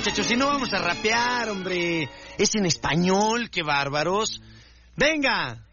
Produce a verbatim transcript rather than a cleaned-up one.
muchachos, si no vamos a rapear, hombre. Es en español, qué bárbaros. ¡Venga!